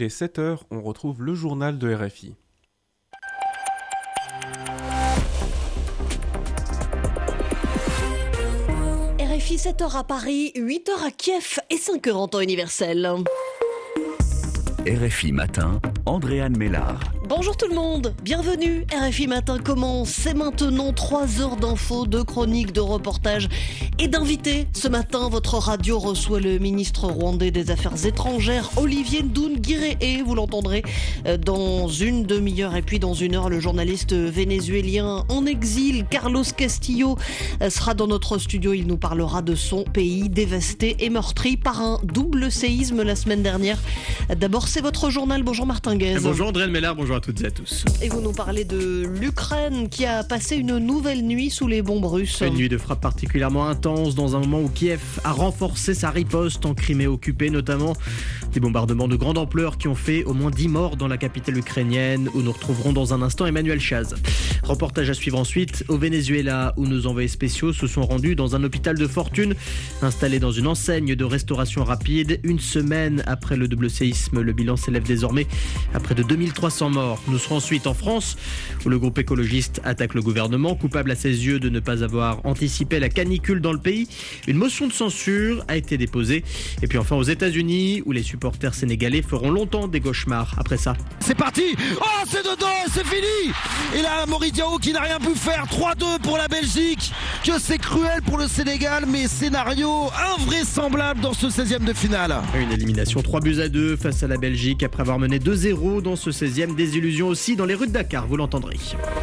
il est 7h, on retrouve le journal de RFI. RFI 7h à Paris, 8h à Kiev et 5h en temps universel. RFI Matin, Andréane Mélard. Bonjour tout le monde, bienvenue. RFI Matin commence, c'est maintenant 3 heures d'infos, de chroniques, de reportages et d'invités. Ce matin, votre radio reçoit le ministre rwandais des Affaires étrangères, Olivier Ndoungiré, vous l'entendrez dans une demi-heure. Et puis dans une heure, le journaliste vénézuélien en exil, Carlos Castillo, sera dans notre studio. Il nous parlera de son pays dévasté et meurtri par un double séisme la semaine dernière. D'abord, c'est votre journal. Bonjour Martin Guez. Bonjour Andréane Mélard, bonjour à toutes et à tous. Et vous nous parlez de l'Ukraine qui a passé une nouvelle nuit sous les bombes russes. Une nuit de frappe particulièrement intense dans un moment où Kiev a renforcé sa riposte en Crimée occupée, notamment des bombardements de grande ampleur qui ont fait au moins 10 morts dans la capitale ukrainienne, où nous retrouverons dans un instant Emmanuel Chaz. Reportage à suivre ensuite au Venezuela, où nos envoyés spéciaux se sont rendus dans un hôpital de fortune installé dans une enseigne de restauration rapide. Une semaine après le double séisme, le bilan s'élève désormais à près de 2300 morts. Nous serons ensuite en France, où le groupe écologiste attaque le gouvernement, coupable à ses yeux de ne pas avoir anticipé la canicule dans le pays. Une motion de censure a été déposée. Et puis enfin aux États-Unis, où les supporters sénégalais feront longtemps des cauchemars après ça. C'est parti. Oh, c'est dedans, c'est fini. Et là, Mori Diaw qui n'a rien pu faire. 3-2 pour la Belgique. Que c'est cruel pour le Sénégal, mais scénario invraisemblable dans ce 16e de finale. Une élimination 3-2 face à la Belgique après avoir mené 2-0 dans ce 16e. Désillusion aussi dans les rues de Dakar, vous l'entendrez.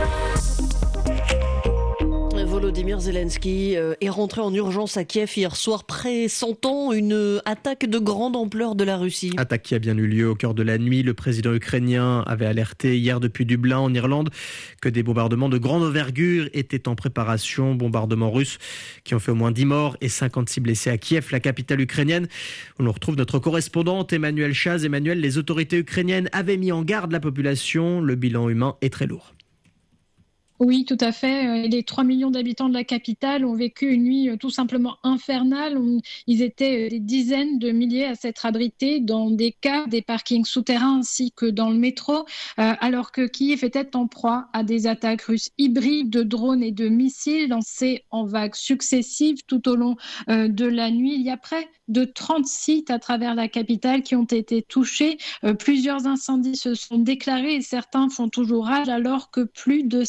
Volodymyr Zelensky est rentré en urgence à Kiev hier soir, pressentant une attaque de grande ampleur de la Russie. Attaque qui a bien eu lieu au cœur de la nuit. Le président ukrainien avait alerté hier depuis Dublin en Irlande que des bombardements de grande envergure étaient en préparation. Bombardements russes qui ont fait au moins 10 morts et 56 blessés à Kiev, la capitale ukrainienne. On nous retrouve notre correspondante Emmanuel Chaz. Emmanuel, les autorités ukrainiennes avaient mis en garde la population. Le bilan humain est très lourd. Oui, tout à fait. Les 3 millions d'habitants de la capitale ont vécu une nuit tout simplement infernale. Ils étaient des dizaines de milliers à s'être abrités dans des caves, des parkings souterrains ainsi que dans le métro, alors que Kiev était en proie à des attaques russes hybrides de drones et de missiles lancés en vagues successives tout au long de la nuit. Il y a près de 30 sites à travers la capitale qui ont été touchés. Plusieurs incendies se sont déclarés et certains font toujours rage alors que plus de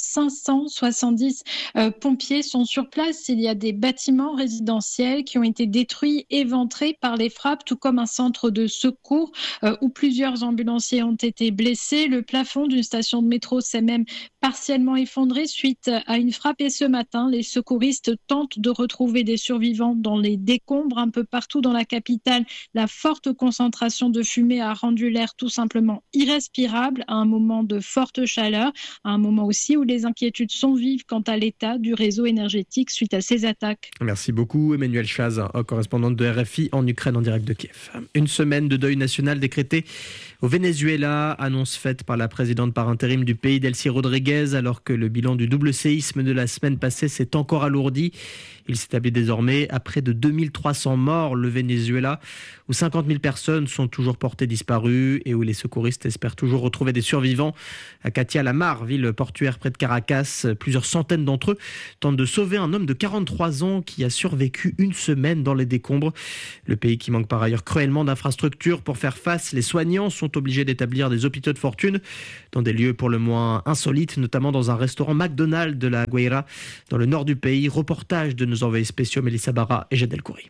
570 pompiers sont sur place. Il y a des bâtiments résidentiels qui ont été détruits, éventrés par les frappes, tout comme un centre de secours où plusieurs ambulanciers ont été blessés. Le plafond d'une station de métro s'est même partiellement effondré suite à une frappe. Et ce matin, les secouristes tentent de retrouver des survivants dans les décombres un peu partout dans la capitale. La forte concentration de fumée a rendu l'air tout simplement irrespirable à un moment de forte chaleur, à un moment aussi où les inquiétudes sont vives quant à l'état du réseau énergétique suite à ces attaques. Merci beaucoup Emmanuel Chaz, correspondante de RFI en Ukraine en direct de Kiev. Une semaine de deuil national décrétée au Venezuela, annonce faite par la présidente par intérim du pays, Delcy Rodriguez, alors que le bilan du double séisme de la semaine passée s'est encore alourdi. Il s'établit désormais à près de 2300 morts, le Venezuela, où 50 000 personnes sont toujours portées disparues et où les secouristes espèrent toujours retrouver des survivants. À Catia la Mar, ville portuaire près de Caracas, plusieurs centaines d'entre eux tentent de sauver un homme de 43 ans qui a survécu une semaine dans les décombres. Le pays qui manque par ailleurs cruellement d'infrastructures pour faire face, les soignants sont obligés d'établir des hôpitaux de fortune dans des lieux pour le moins insolites, notamment dans un restaurant McDonald's de la Guaira, dans le nord du pays. Reportage de nos envoyés spéciaux Mélissa Barra et Jade Elkouri.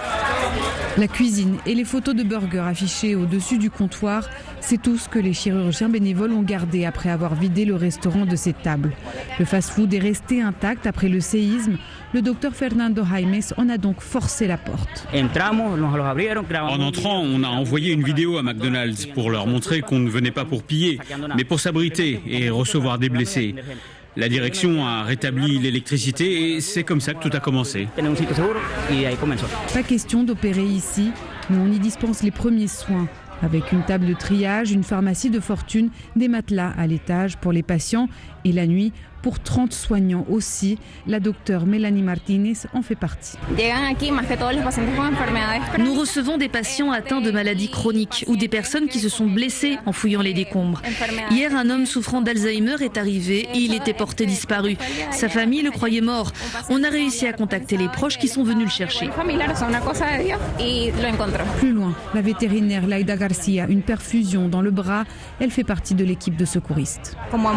La cuisine et les photos de burgers affichés au-dessus du comptoir, c'est tout ce que les chirurgiens bénévoles ont gardé après avoir vidé le restaurant de ses tables. Le fast-food est resté intact après le séisme. Le docteur Fernando Jaimes en a donc forcé la porte. En entrant, on a envoyé une vidéo à McDonald's pour leur montrer qu'on ne venait pas pour piller, mais pour s'abriter et recevoir des blessés. La direction a rétabli l'électricité et c'est comme ça que tout a commencé. Pas question d'opérer ici, mais on y dispense les premiers soins. Avec une table de triage, une pharmacie de fortune, des matelas à l'étage pour les patients et la nuit, pour 30 soignants aussi. La docteure Mélanie Martinez en fait partie. Nous recevons des patients atteints de maladies chroniques ou des personnes qui se sont blessées en fouillant les décombres. Hier, un homme souffrant d'Alzheimer est arrivé et il était porté disparu. Sa famille le croyait mort. On a réussi à contacter les proches qui sont venus le chercher. Plus loin, la vétérinaire Laida Garcia, une perfusion dans le bras. Elle fait partie de l'équipe de secouristes.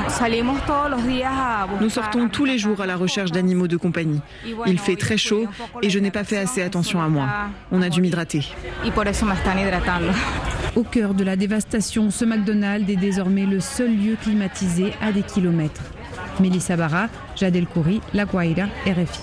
Nous sortons tous les jours à la recherche d'animaux de compagnie. Il fait très chaud et je n'ai pas fait assez attention à moi. On a dû m'hydrater. Au cœur de la dévastation, ce McDonald's est désormais le seul lieu climatisé à des kilomètres. Mélissa Barra, Jad El Khoury, La Guaira, RFI.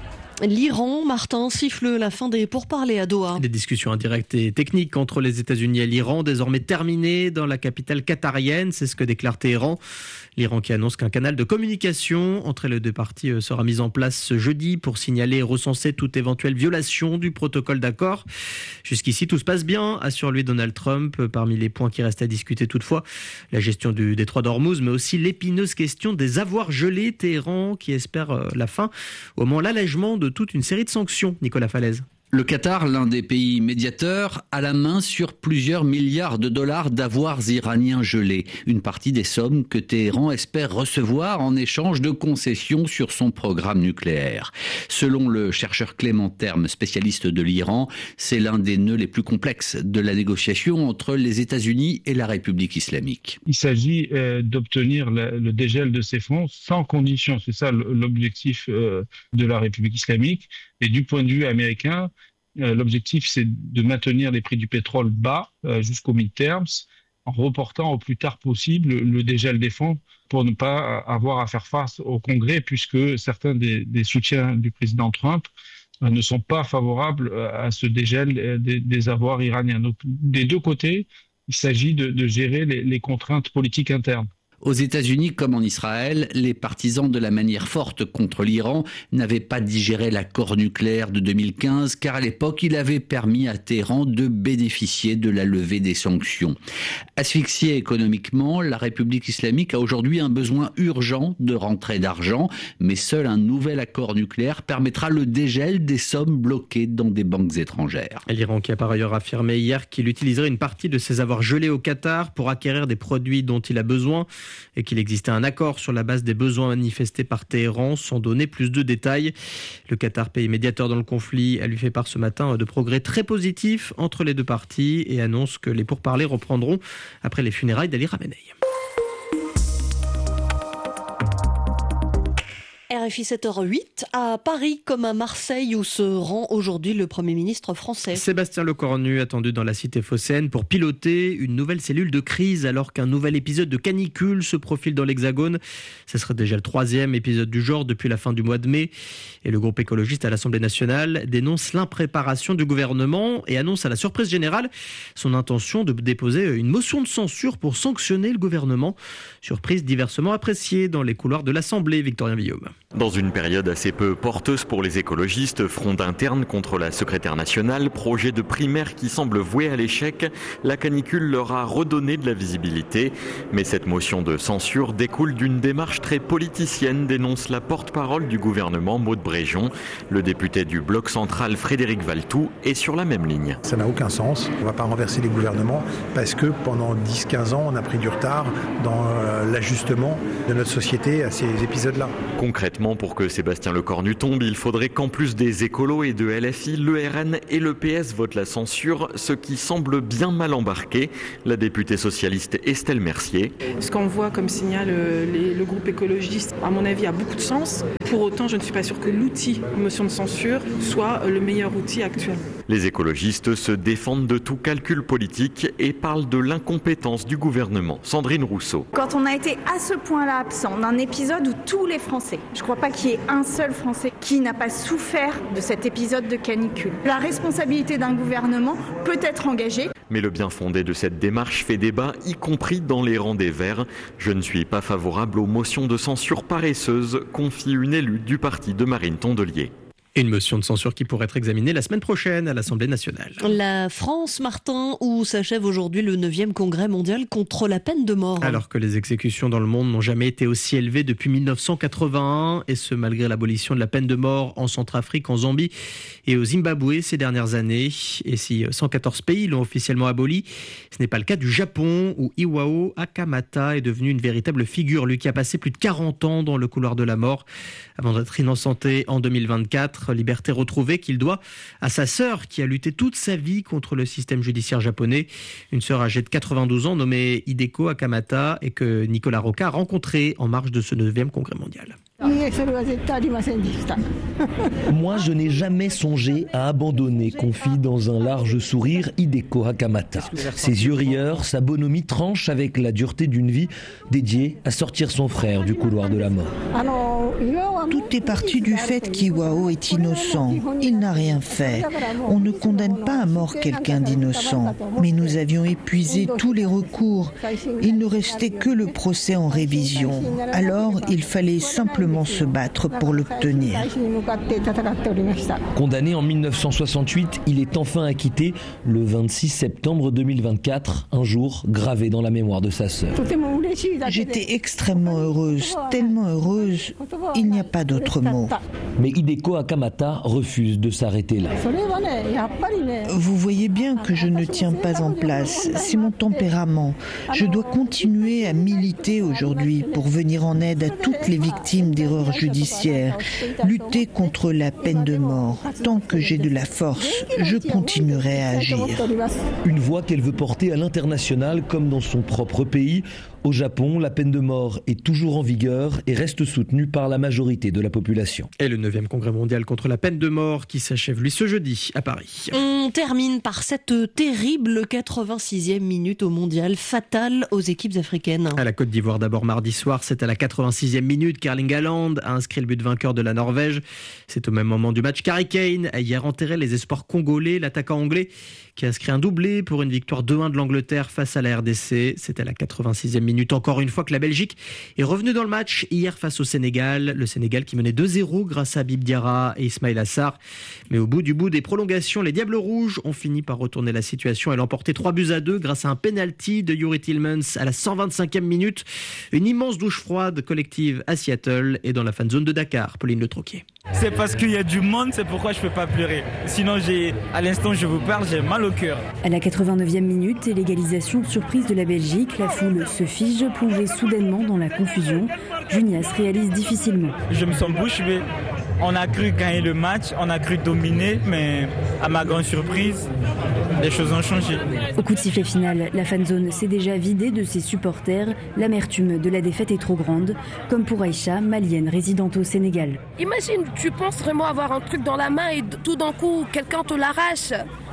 L'Iran, Martin, siffle la fin des pourparlers à Doha. Des discussions indirectes et techniques entre les États-Unis et l'Iran, désormais terminées dans la capitale qatarienne. C'est ce que déclare Téhéran. L'Iran qui annonce qu'un canal de communication entre les deux parties sera mis en place ce jeudi pour signaler et recenser toute éventuelle violation du protocole d'accord. Jusqu'ici, tout se passe bien, assure-lui Donald Trump. Parmi les points qui restent à discuter toutefois, la gestion du détroit d'Ormuz, mais aussi l'épineuse question des avoirs gelés. Téhéran qui espère la fin, au moins l'allègement de toute une série de sanctions. Nicolas Falaise. Le Qatar, l'un des pays médiateurs, a la main sur plusieurs milliards de dollars d'avoirs iraniens gelés. Une partie des sommes que Téhéran espère recevoir en échange de concessions sur son programme nucléaire. Selon le chercheur Clément Terme, spécialiste de l'Iran, c'est l'un des nœuds les plus complexes de la négociation entre les États-Unis et la République islamique. Il s'agit d'obtenir le dégel de ces fonds sans condition. C'est ça l'objectif de la République islamique. Et du point de vue américain, l'objectif, c'est de maintenir les prix du pétrole bas jusqu'au mid-terms, en reportant au plus tard possible le dégel des fonds pour ne pas avoir à faire face au Congrès, puisque certains des soutiens du président Trump ne sont pas favorables à ce dégel des avoirs iraniens. Donc, des deux côtés, il s'agit de gérer les contraintes politiques internes. Aux États-Unis comme en Israël, les partisans de la manière forte contre l'Iran n'avaient pas digéré l'accord nucléaire de 2015 car à l'époque, il avait permis à Téhéran de bénéficier de la levée des sanctions. Asphyxiée économiquement, la République islamique a aujourd'hui un besoin urgent de rentrée d'argent, mais seul un nouvel accord nucléaire permettra le dégel des sommes bloquées dans des banques étrangères. L'Iran qui a par ailleurs affirmé hier qu'il utiliserait une partie de ses avoirs gelés au Qatar pour acquérir des produits dont il a besoin et qu'il existait un accord sur la base des besoins manifestés par Téhéran, sans donner plus de détails. Le Qatar, pays médiateur dans le conflit, a lui fait part ce matin de progrès très positifs entre les deux parties et annonce que les pourparlers reprendront après les funérailles d'Ali Khamenei. RFI 7h08, à Paris comme à Marseille où se rend aujourd'hui le Premier ministre français. Sébastien Lecornu, attendu dans la cité phocéenne pour piloter une nouvelle cellule de crise alors qu'un nouvel épisode de canicule se profile dans l'Hexagone. Ce serait déjà le 3e épisode du genre depuis la fin du mois de mai. Et le groupe écologiste à l'Assemblée nationale dénonce l'impréparation du gouvernement et annonce à la surprise générale son intention de déposer une motion de censure pour sanctionner le gouvernement. Surprise diversement appréciée dans les couloirs de l'Assemblée, Victorien Villaume. Dans une période assez peu porteuse pour les écologistes, fronde interne contre la secrétaire nationale, projet de primaire qui semble voué à l'échec, la canicule leur a redonné de la visibilité. Mais cette motion de censure découle d'une démarche très politicienne, dénonce la porte-parole du gouvernement, Maud Bréjon. Le député du Bloc central, Frédéric Valtou, est sur la même ligne. Ça n'a aucun sens. On ne va pas renverser les gouvernements parce que pendant 10-15 ans, on a pris du retard dans l'ajustement de notre société à ces épisodes-là. Concrètement, pour que Sébastien Lecornu tombe, il faudrait qu'en plus des écolos et de LFI, le RN et le PS votent la censure, ce qui semble bien mal embarqué. La députée socialiste Estelle Mercier. Ce qu'on voit comme signal le groupe écologiste, à mon avis, a beaucoup de sens. Pour autant, je ne suis pas sûre que l'outil motion de censure soit le meilleur outil actuel. Les écologistes se défendent de tout calcul politique et parlent de l'incompétence du gouvernement. Sandrine Rousseau. Quand on a été à ce point-là absent d'un épisode où tous les Français, je ne crois pas qu'il y ait un seul Français qui n'a pas souffert de cet épisode de canicule. La responsabilité d'un gouvernement peut être engagée. Mais le bien fondé de cette démarche fait débat, y compris dans les rangs des Verts. Je ne suis pas favorable aux motions de censure paresseuses, confie une élue du parti de Marine Tondelier. Une motion de censure qui pourrait être examinée la semaine prochaine à l'Assemblée nationale. La France, Martin, où s'achève aujourd'hui le 9e congrès mondial contre la peine de mort. Alors que les exécutions dans le monde n'ont jamais été aussi élevées depuis 1981, et ce malgré l'abolition de la peine de mort en Centrafrique, en Zambie et au Zimbabwe ces dernières années. Et si 114 pays l'ont officiellement aboli, ce n'est pas le cas du Japon, où Iwao Akamata est devenu une véritable figure, lui qui a passé plus de 40 ans dans le couloir de la mort avant d'être innocenté en 2024. Liberté retrouvée qu'il doit à sa sœur qui a lutté toute sa vie contre le système judiciaire japonais. Une sœur âgée de 92 ans nommée Hideko Akamata et que Nicolas Roca a rencontrée en marge de ce 9e congrès mondial. Moi, je n'ai jamais songé à abandonner, confie dans un large sourire Hideko Akamata. Ses yeux rieurs, sa bonhomie tranche avec la dureté d'une vie dédiée à sortir son frère du couloir de la mort. Tout est parti du fait qu'Iwao est innocent. Il n'a rien fait. On ne condamne pas à mort quelqu'un d'innocent. Mais nous avions épuisé tous les recours. Il ne restait que le procès en révision. Alors, il fallait simplement se battre pour l'obtenir. Condamné en 1968, il est enfin acquitté le 26 septembre 2024, un jour gravé dans la mémoire de sa sœur. J'étais extrêmement heureuse, tellement heureuse, il n'y a pas d'autre mot. Mais Hideko Akamata refuse de s'arrêter là. Vous voyez bien que je ne tiens pas en place, c'est mon tempérament. Je dois continuer à militer aujourd'hui pour venir en aide à toutes les victimes d'erreurs judiciaires, lutter contre la peine de mort. Tant que j'ai de la force, je continuerai à agir. Une voix qu'elle veut porter à l'international comme dans son propre pays. Au Japon, la peine de mort est toujours en vigueur et reste soutenue par la majorité de la population. Et le 9e congrès mondial contre la peine de mort qui s'achève lui ce jeudi à Paris. On termine par cette terrible 86e minute au mondial, fatale aux équipes africaines. À la Côte d'Ivoire d'abord mardi soir, c'est à la 86e minute qu'Erling Haaland a inscrit le but vainqueur de la Norvège. C'est au même moment du match qu'Harry Kane a hier enterré les espoirs congolais, l'attaquant anglais qui a inscrit un doublé pour une victoire 2-1 de l'Angleterre face à la RDC. C'est à la 86e minute encore une fois que la Belgique est revenue dans le match hier face au Sénégal. Le Sénégal qui menait 2-0 grâce à Habib Diarra et Ismaïla Sarr. Mais au bout des prolongations, les Diables Rouges ont fini par retourner la situation et l'emporter 3-2 grâce à un penalty de Youri Tillmans à la 125e minute. Une immense douche froide collective à Seattle et dans la fan zone de Dakar. Pauline Le Troquier. C'est parce qu'il y a du monde, c'est pourquoi je ne peux pas pleurer. Sinon, à l'instant où je vous parle, j'ai mal au cœur. À la 89e minute, l'égalisation surprise de la Belgique, la foule se fige, plongée soudainement dans la confusion. Junias réalise difficilement. Je me sens bouche bée. On a cru gagner le match, on a cru dominer, mais à ma grande surprise, les choses ont changé. Au coup de sifflet final, la fanzone s'est déjà vidée de ses supporters. L'amertume de la défaite est trop grande, comme pour Aïcha, malienne résidente au Sénégal. Imagine, tu penses vraiment avoir un truc dans la main et tout d'un coup, quelqu'un te l'arrache.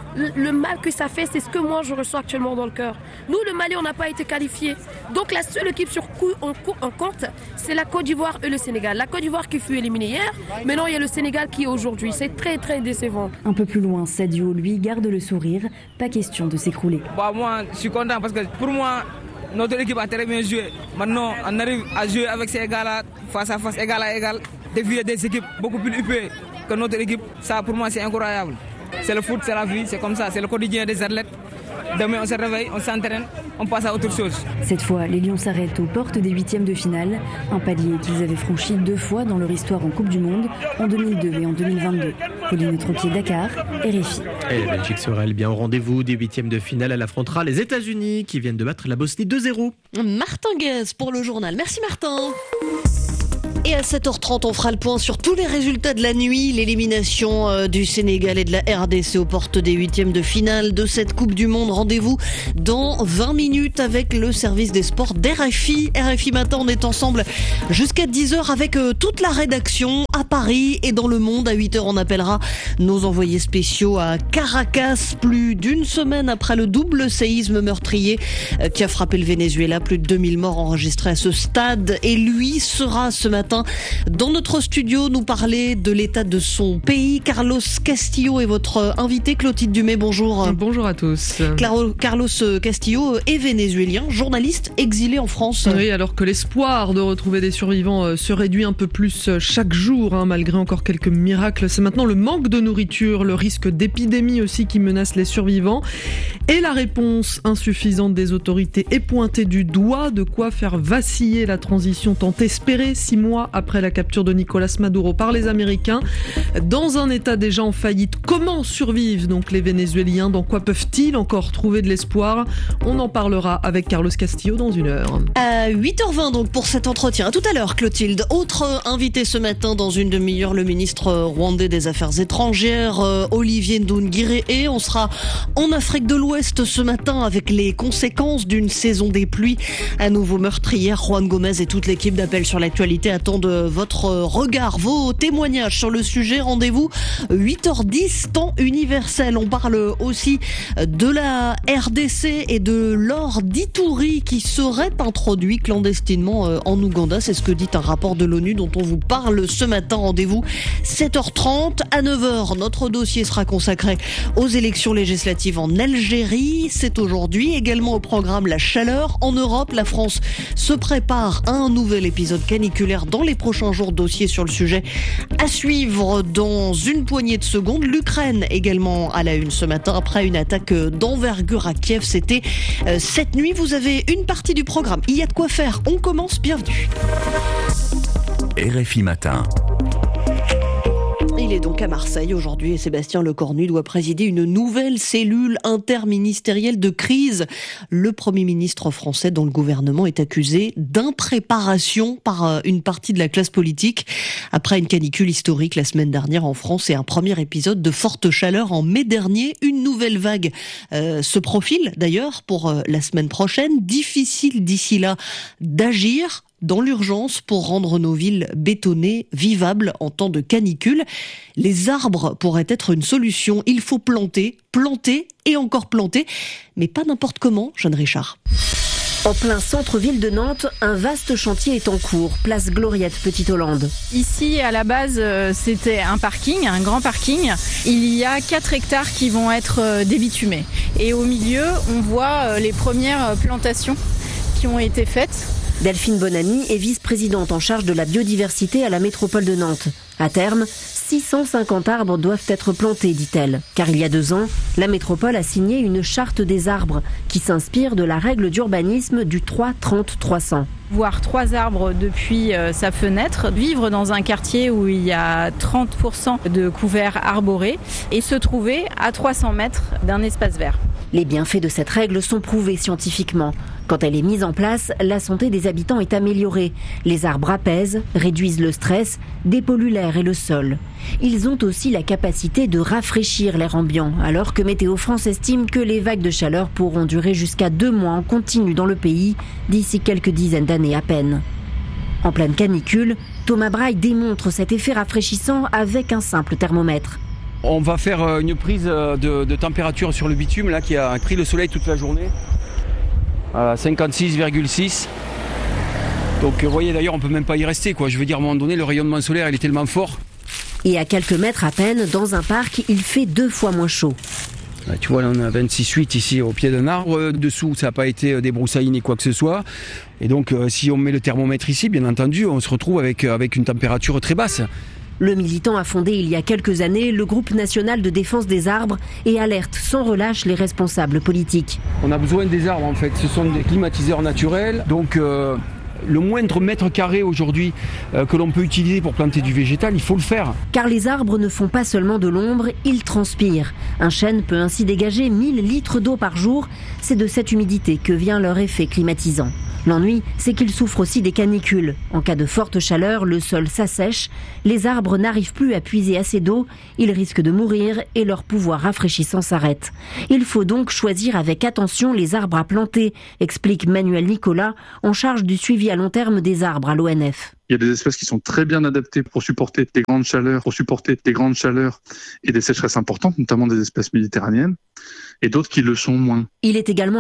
Le mal que ça fait, c'est ce que moi je reçois actuellement dans le cœur. Nous, le Mali, on n'a pas été qualifiés. Donc la seule équipe sur coup on compte, c'est la Côte d'Ivoire et le Sénégal. La Côte d'Ivoire qui fut éliminée hier, maintenant il y a le Sénégal qui est aujourd'hui. C'est très très décevant. Un peu plus loin, Sadio, lui, garde le sourire. Pas question de s'écrouler. Moi, je suis content parce que pour moi, notre équipe a très bien joué. Maintenant, on arrive à jouer avec ces gars-là, face à face, égal à égal. Défier des équipes beaucoup plus huppées que notre équipe, ça pour moi c'est incroyable. C'est le foot, c'est la vie, c'est comme ça, c'est le quotidien des athlètes. Demain on se réveille, on s'entraîne, on passe à autre chose. Cette fois, les Lions s'arrêtent aux portes des 8e de finale, un palier qu'ils avaient franchi 2 fois dans leur histoire en Coupe du Monde, en 2002 et en 2022. Pauline Troquier, Dakar, RFI. Et la Belgique sera elle bien au rendez-vous des 8e de finale. Elle affrontera les États-Unis qui viennent de battre la Bosnie 2-0. Martin Guez pour le journal. Merci Martin. Et à 7h30, on fera le point sur tous les résultats de la nuit. L'élimination du Sénégal et de la RDC aux portes des 8e de finale de cette Coupe du Monde. Rendez-vous dans 20 minutes avec le service des sports d'RFI. RFI Matin, on est ensemble jusqu'à 10h avec toute la rédaction à Paris et dans le monde. À 8h, on appellera nos envoyés spéciaux à Caracas. Plus d'une semaine après le double séisme meurtrier qui a frappé le Venezuela. Plus de 2000 morts enregistrés à ce stade. Et lui sera ce matin dans notre studio nous parler de l'état de son pays. Carlos Castillo est votre invité. Clotilde Dumais, bonjour. Bonjour à tous. Carlos Castillo est vénézuélien, journaliste exilé en France. Oui, alors que l'espoir de retrouver des survivants se réduit un peu plus chaque jour jour, malgré encore quelques miracles. C'est maintenant le manque de nourriture, le risque d'épidémie aussi qui menace les survivants. Et la réponse insuffisante des autorités est pointée du doigt, de quoi faire vaciller la transition tant espérée 6 mois après la capture de Nicolás Maduro par les Américains. Dans un état déjà en faillite, comment survivent donc les Vénézuéliens? Dans quoi peuvent-ils encore trouver de l'espoir? On en parlera avec Carlos Castillo dans une heure. À 8h20 donc pour cet entretien. À tout à l'heure Clotilde. Autre invité ce matin dans une demi-heure, le ministre rwandais des Affaires étrangères, Olivier Ndoungiré. Et on sera en Afrique de l'Ouest ce matin avec les conséquences d'une saison des pluies à nouveau meurtrière. Juan Gomez et toute l'équipe d'Appel sur l'actualité attendent votre regard, vos témoignages sur le sujet. Rendez-vous 8h10 temps universel. On parle aussi de la RDC et de l'or d'Ituri qui serait introduit clandestinement en Ouganda. C'est ce que dit un rapport de l'ONU dont on vous parle ce matin. Rendez-vous 7h30 à 9h. Notre dossier sera consacré aux élections législatives en Algérie. C'est aujourd'hui. Également au programme la chaleur en Europe. La France se prépare à un nouvel épisode caniculaire dans les prochains jours. Dossier sur le sujet à suivre dans une poignée de secondes. L'Ukraine également à la une ce matin après une attaque d'envergure à Kiev. C'était cette nuit. Vous avez une partie du programme. Il y a de quoi faire. On commence. Bienvenue. RFI Matin. Il est donc à Marseille aujourd'hui et Sébastien Lecornu doit présider une nouvelle cellule interministérielle de crise. Le Premier ministre français dont le gouvernement est accusé d'impréparation par une partie de la classe politique. Après une canicule historique la semaine dernière en France et un premier épisode de forte chaleur en mai dernier, une nouvelle vague se profile d'ailleurs pour la semaine prochaine. Difficile d'ici là d'agir dans l'urgence pour rendre nos villes bétonnées, vivables en temps de canicule. Les arbres pourraient être une solution. Il faut planter et encore planter, mais pas n'importe comment, Jeanne Richard. En plein centre-ville de Nantes, un vaste chantier est en cours, place Gloriette Petite-Hollande. Ici, à la base, c'était un parking, un grand parking. Il y a 4 hectares qui vont être débitumés. Et au milieu, on voit les premières plantations qui ont été faites. Delphine Bonamy est vice-présidente en charge de la biodiversité à la métropole de Nantes. À terme, 650 arbres doivent être plantés, dit-elle. Car il y a 2 ans, la métropole a signé une charte des arbres qui s'inspire de la règle d'urbanisme du 3-30-300. Voir 3 arbres depuis sa fenêtre, vivre dans un quartier où il y a 30% de couverts arborés et se trouver à 300 mètres d'un espace vert. Les bienfaits de cette règle sont prouvés scientifiquement. Quand elle est mise en place, la santé des habitants est améliorée. Les arbres apaisent, réduisent le stress, dépolluent l'air et le sol. Ils ont aussi la capacité de rafraîchir l'air ambiant, alors que Météo France estime que les vagues de chaleur pourront durer jusqu'à 2 mois en continu dans le pays, d'ici quelques dizaines d'années à peine. En pleine canicule, Thomas Braille démontre cet effet rafraîchissant avec un simple thermomètre. On va faire une prise de température sur le bitume là, qui a pris le soleil toute la journée. 56,6. Donc vous voyez d'ailleurs on peut même pas y rester quoi. Je veux dire à un moment donné le rayonnement solaire il est tellement fort. Et à quelques mètres à peine, dans un parc, il fait 2 fois moins chaud. Tu vois là on a 26,8 ici au pied d'un arbre. Dessous ça n'a pas été débroussaillé ni quoi que ce soit. Et donc si on met le thermomètre ici, bien entendu, on se retrouve avec une température très basse. Le militant a fondé il y a quelques années le groupe national de défense des arbres et alerte sans relâche les responsables politiques. On a besoin des arbres en fait, ce sont des climatiseurs naturels, donc le moindre mètre carré aujourd'hui que l'on peut utiliser pour planter du végétal, il faut le faire. Car les arbres ne font pas seulement de l'ombre, ils transpirent. Un chêne peut ainsi dégager 1000 litres d'eau par jour, c'est de cette humidité que vient leur effet climatisant. L'ennui, c'est qu'ils souffrent aussi des canicules. En cas de forte chaleur, le sol s'assèche, les arbres n'arrivent plus à puiser assez d'eau, ils risquent de mourir et leur pouvoir rafraîchissant s'arrête. Il faut donc choisir avec attention les arbres à planter, explique Manuel Nicolas, en charge du suivi à long terme des arbres à l'ONF. Il y a des espèces qui sont très bien adaptées pour supporter des grandes chaleurs, et des sécheresses importantes, notamment des espèces méditerranéennes, et d'autres qui le sont moins. Il est également